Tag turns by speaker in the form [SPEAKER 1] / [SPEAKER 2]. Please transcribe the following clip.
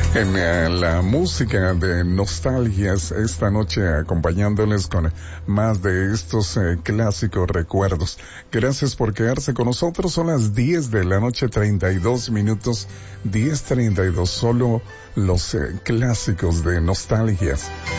[SPEAKER 1] en la música de nostalgias esta noche, acompañándoles con más de estos clásicos recuerdos. Gracias por quedarse con nosotros. Son las 10 de la noche, 32 minutos, 10:32, solo los clásicos de nostalgias.